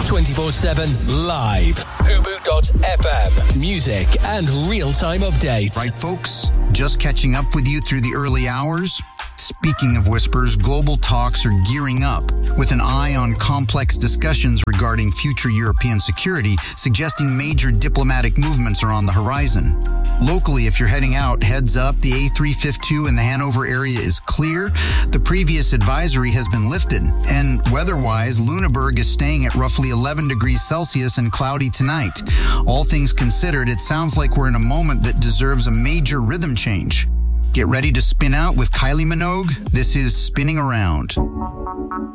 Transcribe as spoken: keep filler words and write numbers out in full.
twenty-four seven live. Hubu dot f m. Music and real-time updates. Right, folks? Just catching up with you through the early hours. Speaking of whispers, global talks are gearing up with an eye on complex discussions regarding future European security, suggesting major diplomatic movements are on the horizon. Locally, if you're heading out, heads up, the A three fifty-two in the Hanover area is clear. The previous advisory has been lifted. And weather-wise, Lüneburg is staying at roughly eleven degrees Celsius and cloudy tonight. All things considered, it sounds like we're in a moment that deserves a major rhythm change. Get ready to spin out with Kylie Minogue. This is Spinning Around.